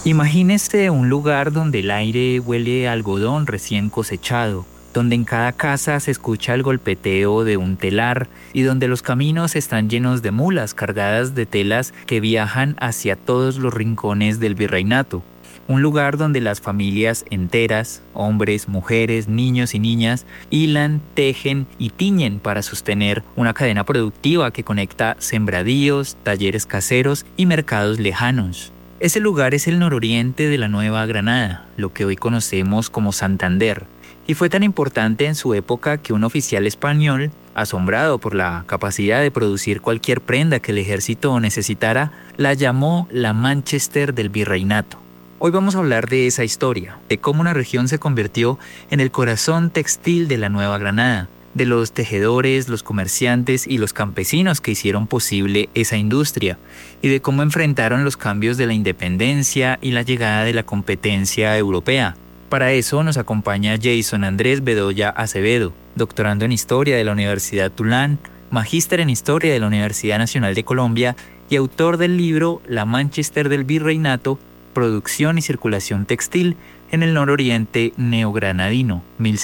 Imagínese un lugar donde el aire huele a algodón recién cosechado, donde en cada casa se escucha el golpeteo de un telar y donde los caminos están llenos de mulas cargadas de telas que viajan hacia todos los rincones del virreinato. Un lugar donde las familias enteras, hombres, mujeres, niños y niñas, hilan, tejen y tiñen para sostener una cadena productiva que conecta sembradíos, talleres caseros y mercados lejanos. Ese lugar es el nororiente de la Nueva Granada, lo que hoy conocemos como Santander, y fue tan importante en su época que un oficial español, asombrado por la capacidad de producir cualquier prenda que el ejército necesitara, la llamó la Manchester del Virreinato. Hoy vamos a hablar de esa historia, de cómo una región se convirtió en el corazón textil de la Nueva Granada, de los tejedores, los comerciantes y los campesinos que hicieron posible esa industria, y de cómo enfrentaron los cambios de la independencia y la llegada de la competencia europea. Para eso nos acompaña Jason Andrés Bedoya Acevedo, doctorando en Historia de la Universidad Tulán, magíster en Historia de la Universidad Nacional de Colombia y autor del libro La Manchester del Virreinato, Producción y Circulación Textil en el nororiente neogranadino,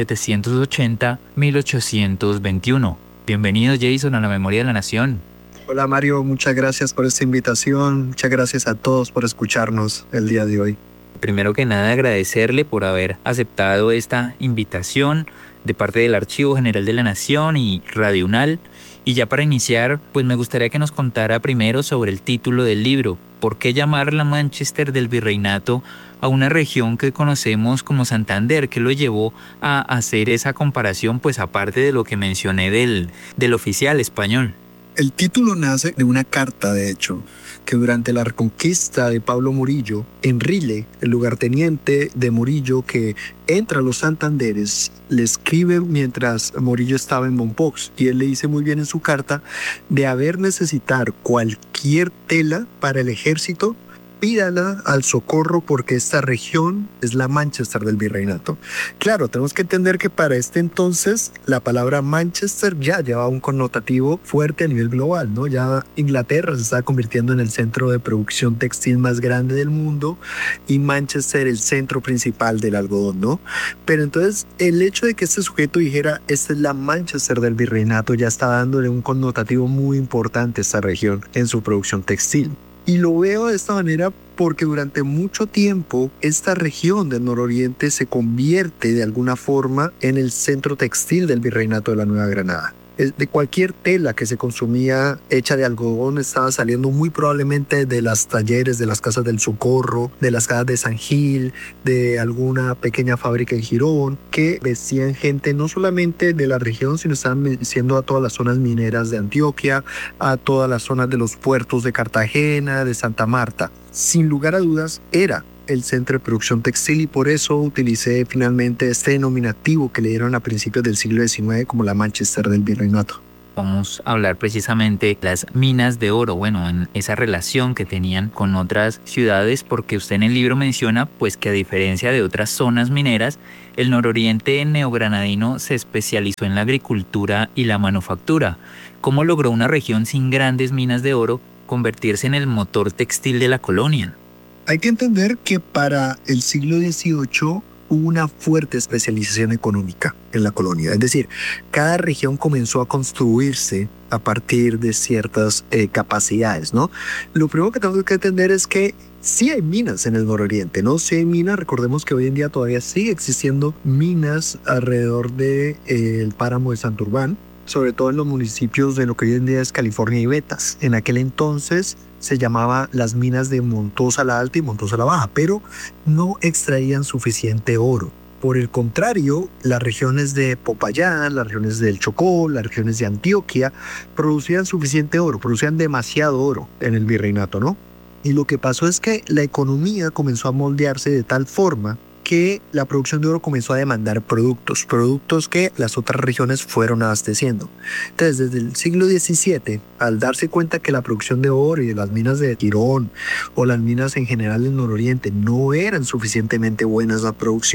1780-1821. Bienvenido, Jason, a la Memoria de la Nación. Hola Mario, muchas gracias por esta invitación, muchas gracias a todos por escucharnos el día de hoy. Primero que nada, agradecerle por haber aceptado esta invitación de parte del Archivo General de la Nación y Radio UNAL. Y ya para iniciar, pues me gustaría que nos contara primero sobre el título del libro. ¿Por qué llamar la Manchester del Virreinato a una región que conocemos como Santander? ¿Qué lo llevó a hacer esa comparación, pues aparte de lo que mencioné del oficial español? El título nace de una carta, de hecho, que durante la reconquista de Pablo Morillo, Enrile, el lugarteniente de Morillo que entra a los Santanderes, le escribe mientras Morillo estaba en Mompox, y él le dice muy bien en su carta de haber necesitar cualquier tela para el ejército, pídala al socorro porque esta región es la Manchester del Virreinato. Claro, tenemos que entender que para este entonces la palabra Manchester ya llevaba un connotativo fuerte a nivel global, ¿no? Ya Inglaterra se estaba convirtiendo en el centro de producción textil más grande del mundo y Manchester el centro principal del algodón, ¿no? Pero entonces el hecho de que este sujeto dijera esta es la Manchester del Virreinato ya está dándole un connotativo muy importante a esta región en su producción textil. Y lo veo de esta manera porque durante mucho tiempo esta región del nororiente se convierte de alguna forma en el centro textil del Virreinato de la Nueva Granada. De cualquier tela que se consumía hecha de algodón estaba saliendo muy probablemente de las talleres, de las casas del Socorro, de las casas de San Gil, de alguna pequeña fábrica en Girón, que vestían gente no solamente de la región, sino estaban vestiendo a todas las zonas mineras de Antioquia, a todas las zonas de los puertos de Cartagena, de Santa Marta. Sin lugar a dudas, era el centro de producción textil y por eso utilicé finalmente este denominativo que le dieron a principios del siglo XIX como la Manchester del Virreinato. Vamos a hablar precisamente de las minas de oro, bueno, en esa relación que tenían con otras ciudades, porque usted en el libro menciona pues que a diferencia de otras zonas mineras, el nororiente neogranadino se especializó en la agricultura y la manufactura. ¿Cómo logró una región sin grandes minas de oro convertirse en el motor textil de la colonia? Hay que entender que para el siglo XVIII hubo una fuerte especialización económica en la colonia. Es decir, cada región comenzó a construirse a partir de ciertas capacidades, ¿no? Lo primero que tenemos que entender es que sí hay minas en el nororiente, ¿no? Sí hay minas. Recordemos que hoy en día todavía sigue existiendo minas alrededor del páramo de Santurbán, sobre todo en los municipios de lo que hoy en día es California y Betas. En aquel entonces se llamaba las minas de Montosa la Alta y Montosa la Baja, pero no extraían suficiente oro. Por el contrario, las regiones de Popayán, las regiones del Chocó, las regiones de Antioquia producían suficiente oro, producían demasiado oro en el virreinato, ¿no? Y lo que pasó es que la economía comenzó a moldearse de tal forma que la producción de oro comenzó a demandar productos que las otras regiones fueron abasteciendo. Entonces, desde el siglo XVII, al darse cuenta que la producción de oro y de las minas de Girón o las minas en general del nororiente no eran suficientemente buenas la producción,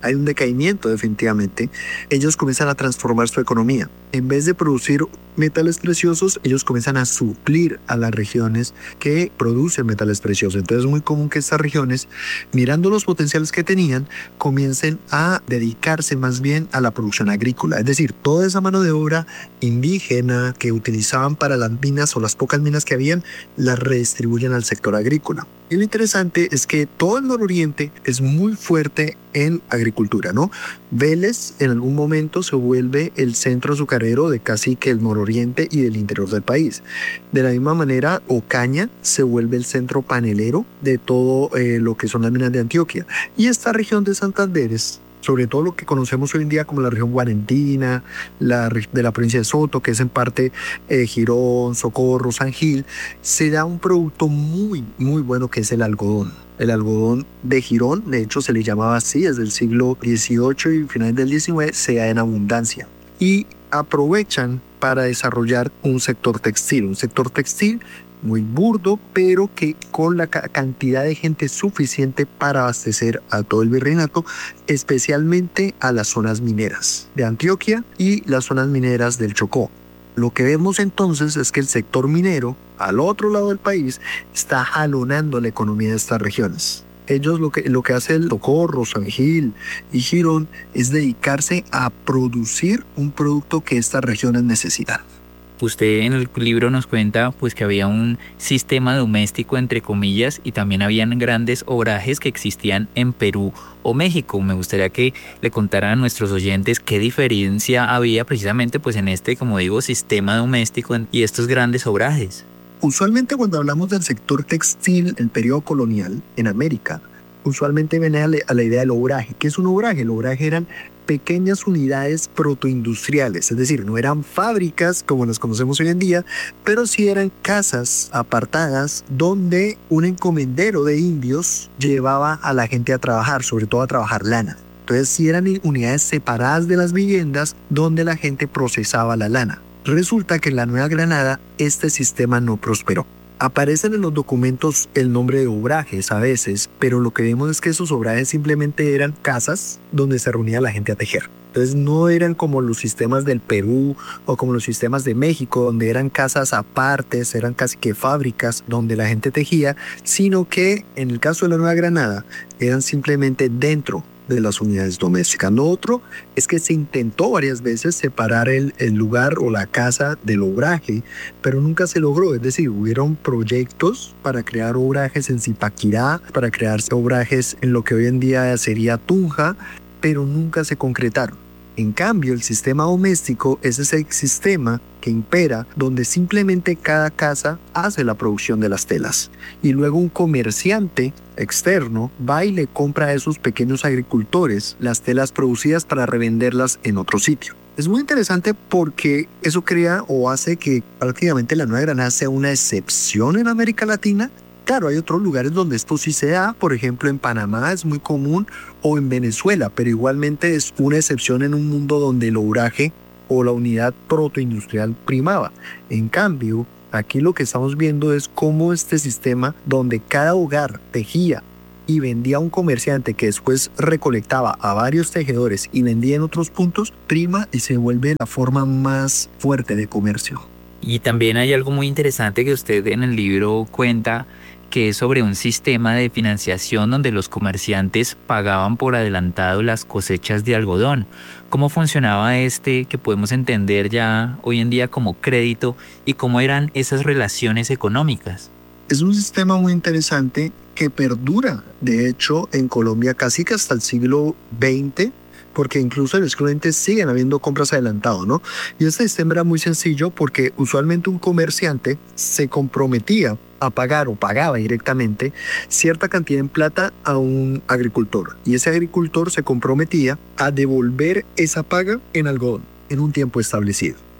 hay un decaimiento definitivamente, ellos comienzan a transformar su economía. En vez de producir metales preciosos, ellos comienzan a suplir a las regiones que producen metales preciosos. Entonces es muy común que estas regiones, mirando los potenciales que tenían, comiencen a dedicarse más bien a la producción agrícola. Es decir, toda esa mano de obra indígena que utilizaban para las minas o las pocas minas que habían, las redistribuyen al sector agrícola. Y lo interesante es que todo el nororiente es muy fuerte en agricultura, ¿no? Vélez en algún momento se vuelve el centro azucarero de casi que el nororiente y del interior del país. De la misma manera, Ocaña se vuelve el centro panelero de todo lo que son las minas de Antioquia. Y esta región de Santanderes, sobre todo lo que conocemos hoy en día como la región guarentina, de la provincia de Soto, que es en parte Girón, Socorro, San Gil, se da un producto muy, muy bueno que es el algodón. El algodón de Girón, de hecho se le llamaba así desde el siglo XVIII y finales del XIX, se da en abundancia. Y aprovechan para desarrollar un sector textil muy burdo, pero que con la cantidad de gente suficiente para abastecer a todo el virreinato, especialmente a las zonas mineras de Antioquia y las zonas mineras del Chocó. Lo que vemos entonces es que el sector minero, al otro lado del país, está jalonando la economía de estas regiones. Ellos lo que hace el Socorro, San Gil y Girón es dedicarse a producir un producto que estas regiones necesitan. Usted en el libro nos cuenta pues que había un sistema doméstico entre comillas y también habían grandes obrajes que existían en Perú o México. Me gustaría que le contaran a nuestros oyentes qué diferencia había precisamente pues en este, como digo, sistema doméstico y estos grandes obrajes. Usualmente cuando hablamos del sector textil en periodo colonial en América, usualmente viene a la idea del obraje. ¿Qué es un obraje? El obraje eran pequeñas unidades protoindustriales, es decir, no eran fábricas como las conocemos hoy en día, pero sí eran casas apartadas donde un encomendero de indios llevaba a la gente a trabajar, sobre todo a trabajar lana. Entonces sí eran unidades separadas de las viviendas donde la gente procesaba la lana. Resulta que en la Nueva Granada este sistema no prosperó. Aparecen en los documentos el nombre de obrajes a veces, pero lo que vemos es que esos obrajes simplemente eran casas donde se reunía la gente a tejer. Entonces no eran como los sistemas del Perú o como los sistemas de México, donde eran casas apartes, eran casi que fábricas donde la gente tejía, sino que en el caso de la Nueva Granada eran simplemente dentro de las unidades domésticas. Lo otro es que se intentó varias veces separar el lugar o la casa del obraje, pero nunca se logró. Es decir, hubieron proyectos para crear obrajes en Zipaquirá, para crear obrajes en lo que hoy en día sería Tunja, pero nunca se concretaron. En cambio, el sistema doméstico es ese sistema que impera donde simplemente cada casa hace la producción de las telas y luego un comerciante externo va y le compra a esos pequeños agricultores las telas producidas para revenderlas en otro sitio. Es muy interesante porque eso crea o hace que prácticamente la Nueva Granada sea una excepción en América Latina. Claro, hay otros lugares donde esto sí se da, por ejemplo en Panamá es muy común o en Venezuela, pero igualmente es una excepción en un mundo donde el obraje o la unidad protoindustrial primaba. En cambio, aquí lo que estamos viendo es cómo este sistema donde cada hogar tejía y vendía a un comerciante que después recolectaba a varios tejedores y vendía en otros puntos, prima y se vuelve la forma más fuerte de comercio. Y también hay algo muy interesante que usted en el libro cuenta, que es sobre un sistema de financiación donde los comerciantes pagaban por adelantado las cosechas de algodón. ¿Cómo funcionaba este que podemos entender ya hoy en día como crédito y cómo eran esas relaciones económicas? Es un sistema muy interesante que perdura, de hecho, en Colombia casi que hasta el siglo XX, porque incluso en los clientes siguen habiendo compras adelantado, ¿no? Y este sistema era muy sencillo porque usualmente un comerciante se comprometía a pagar o pagaba directamente cierta cantidad en plata a un agricultor y ese agricultor se comprometía a devolver esa paga en algodón en un tiempo establecido.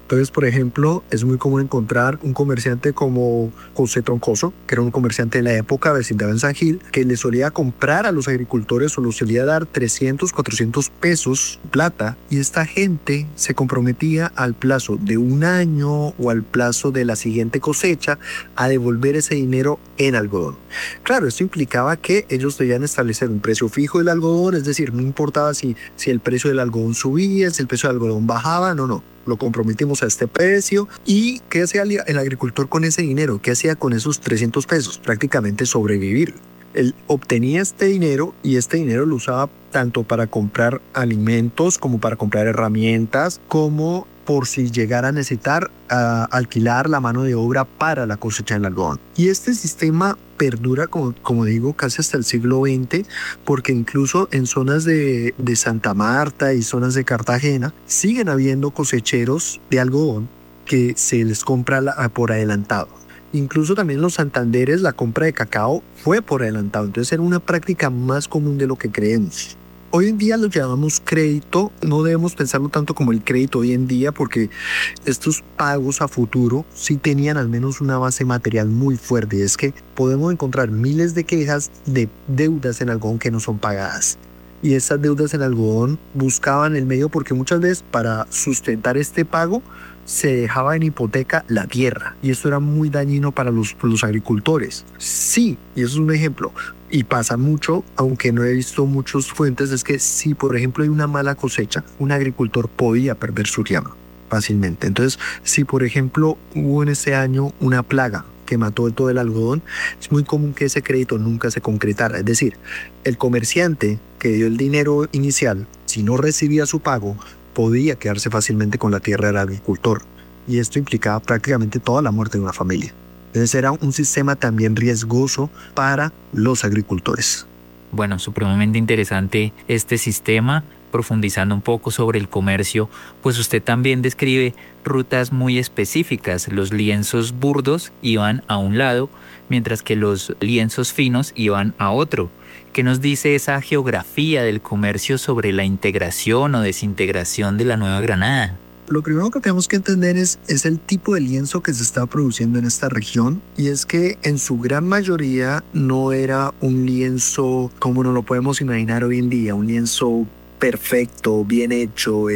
Entonces, por ejemplo, es muy común encontrar un comerciante como José Troncoso, que era un comerciante de la época, vecindad en San Gil, que le solía comprar a los agricultores o los solía dar 300, 400 pesos plata, y esta gente se comprometía al plazo de un año o al plazo de la siguiente cosecha a devolver ese dinero en algodón. Claro, esto implicaba que ellos debían establecer un precio fijo del algodón, es decir, no importaba si el precio del algodón subía, si el precio del algodón bajaba, no. Lo comprometimos a este precio. ¿Y qué hacía el agricultor con ese dinero? ¿Qué hacía con esos 300 pesos? Prácticamente sobrevivir. Él obtenía este dinero y este dinero lo usaba tanto para comprar alimentos como para comprar herramientas, como por si llegara a necesitar alquilar la mano de obra para la cosecha del algodón. Y este sistema perdura, como digo, casi hasta el siglo XX, porque incluso en zonas de Santa Marta y zonas de Cartagena siguen habiendo cosecheros de algodón que se les compra por adelantado. Incluso también en los Santanderes la compra de cacao fue por adelantado, entonces era una práctica más común de lo que creemos. Hoy en día lo llamamos crédito, no debemos pensarlo tanto como el crédito hoy en día, porque estos pagos a futuro sí tenían al menos una base material muy fuerte, y es que podemos encontrar miles de quejas de deudas en algodón que no son pagadas. Y esas deudas en algodón buscaban el medio, porque muchas veces para sustentar este pago se dejaba en hipoteca la tierra, y esto era muy dañino para los agricultores. Sí, y eso es un ejemplo. Y pasa mucho, aunque no he visto muchas fuentes, es que si por ejemplo hay una mala cosecha, un agricultor podía perder su tierra fácilmente. Entonces, si por ejemplo hubo en ese año una plaga que mató todo el algodón, es muy común que ese crédito nunca se concretara. Es decir, el comerciante que dio el dinero inicial, si no recibía su pago, podía quedarse fácilmente con la tierra del agricultor, y esto implicaba prácticamente toda la muerte de una familia. Entonces era un sistema también riesgoso para los agricultores. Bueno, supremamente interesante este sistema, profundizando un poco sobre el comercio, pues usted también describe rutas muy específicas. Los lienzos burdos iban a un lado, mientras que los lienzos finos iban a otro. ¿Qué nos dice esa geografía del comercio sobre la integración o desintegración de la Nueva Granada? Lo primero que tenemos que entender es el tipo de lienzo que se está produciendo en esta región, y es que en su gran mayoría no era un lienzo como nos lo podemos imaginar hoy en día, un lienzo perfecto, bien hecho,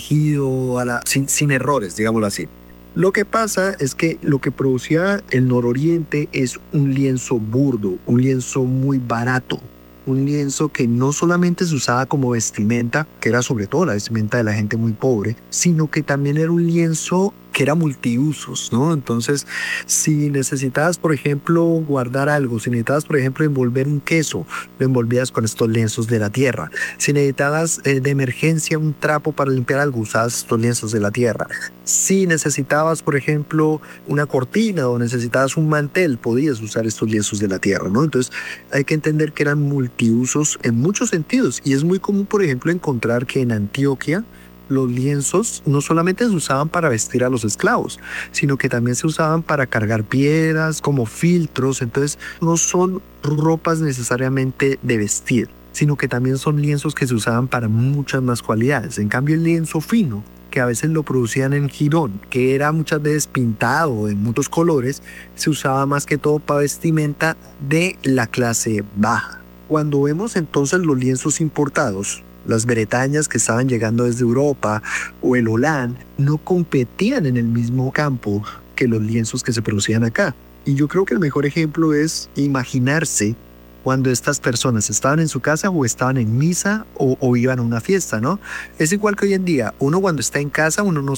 tejido sin errores, digámoslo así. Lo que pasa es que lo que producía el nororiente es un lienzo burdo, un lienzo muy barato, un lienzo que no solamente se usaba como vestimenta, que era sobre todo la vestimenta de la gente muy pobre, sino que también era un lienzo que era multiusos, ¿no? Entonces, si necesitabas, por ejemplo, guardar algo, si necesitabas, por ejemplo, envolver un queso, lo envolvías con estos lienzos de la tierra. Si necesitabas de emergencia un trapo para limpiar algo, usabas estos lienzos de la tierra. Si necesitabas, por ejemplo, una cortina o necesitabas un mantel, podías usar estos lienzos de la tierra, ¿no? Entonces, hay que entender que eran multiusos en muchos sentidos, y es muy común, por ejemplo, encontrar que en Antioquia los lienzos no solamente se usaban para vestir a los esclavos, sino que también se usaban para cargar piedras, como filtros. Entonces no son ropas necesariamente de vestir, sino que también son lienzos que se usaban para muchas más cualidades. En cambio, el lienzo fino, que a veces lo producían en Girón, que era muchas veces pintado en muchos colores, se usaba más que todo para vestimenta de la clase baja. Cuando vemos entonces los lienzos importados, las bretañas que estaban llegando desde Europa o el holán, no competían en el mismo campo que los lienzos que se producían acá. Y yo creo que el mejor ejemplo es imaginarse cuando estas personas estaban en su casa o estaban en misa o iban a una fiesta, ¿no? Es igual que hoy en día, uno cuando está en casa, uno no